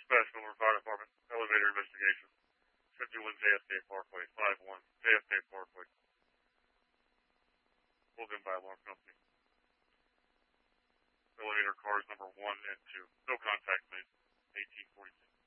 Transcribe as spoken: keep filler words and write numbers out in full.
Dispatch Miller Fire Department, elevator investigation. fifty-one J F K Parkway, five one J F K Parkway. Pulled in by alarm company. Elevator cars number one and two. No contact made. eighteen forty-two.